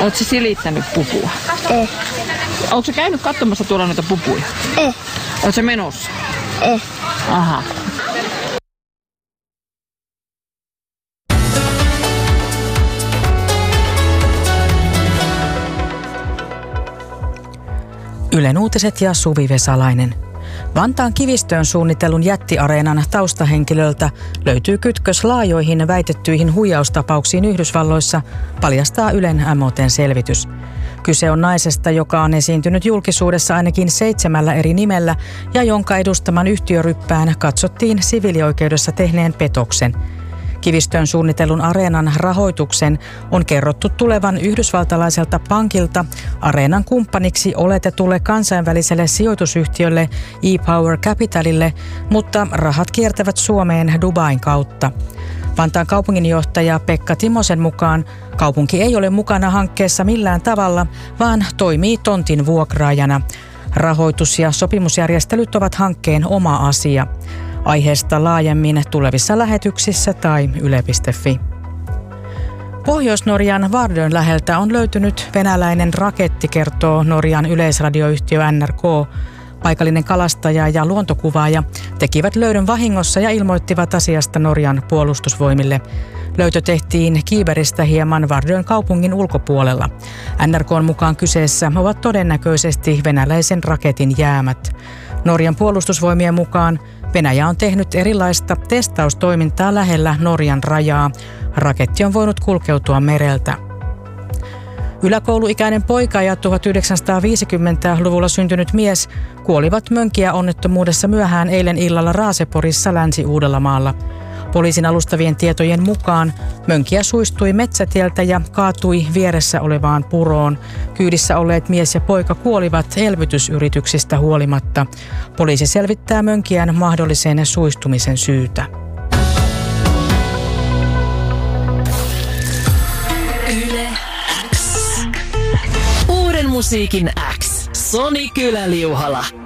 Oletko sä silittänyt pupua? Ei. Oletko sä käynyt katsomassa tuolla noita pupuja? Ei. Oletko sä menossa? Ei. Aha. Ylen uutiset ja Suvi Vesalainen. Vantaan Kivistöön suunnitellun jättiareenan taustahenkilöltä löytyy kytkös laajoihin väitettyihin huijaustapauksiin Yhdysvalloissa, paljastaa Ylen MOT:n selvitys. Kyse on naisesta, joka on esiintynyt julkisuudessa ainakin 7 eri nimellä ja jonka edustaman yhtiöryppään katsottiin siviilioikeudessa tehneen petoksen. Kivistöön suunnitellun areenan rahoituksen on kerrottu tulevan yhdysvaltalaiselta pankilta areenan kumppaniksi oletetulle kansainväliselle sijoitusyhtiölle E-Power Capitalille, mutta rahat kiertävät Suomeen Dubain kautta. Vantaan kaupunginjohtaja Pekka Timosen mukaan kaupunki ei ole mukana hankkeessa millään tavalla, vaan toimii tontin vuokraajana. Rahoitus- ja sopimusjärjestelyt ovat hankkeen oma asia. Aiheesta laajemmin tulevissa lähetyksissä tai yle.fi. Pohjois-Norjan Vardön läheltä on löytynyt venäläinen raketti, kertoo Norjan yleisradioyhtiö NRK. Paikallinen kalastaja ja luontokuvaaja tekivät löydön vahingossa ja ilmoittivat asiasta Norjan puolustusvoimille. Löytö tehtiin Kiiberistä hieman Vardön kaupungin ulkopuolella. NRK:n mukaan kyseessä ovat todennäköisesti venäläisen raketin jäämät. Norjan puolustusvoimien mukaan Venäjä on tehnyt erilaista testaustoimintaa lähellä Norjan rajaa. Raketti on voinut kulkeutua mereltä. Yläkouluikäinen poika ja 1950-luvulla syntynyt mies kuolivat Mönkijä-onnettomuudessa myöhään eilen illalla Raaseporissa Länsi-Uudellamaalla. Poliisin alustavien tietojen mukaan Mönkijä suistui metsätieltä ja kaatui vieressä olevaan puroon. Kyydissä olleet mies ja poika kuolivat elvytysyrityksistä huolimatta. Poliisi selvittää Mönkijän mahdollisen suistumisen syytä. Yle X. Uuden musiikin X. Soni Kylä-Liuhala.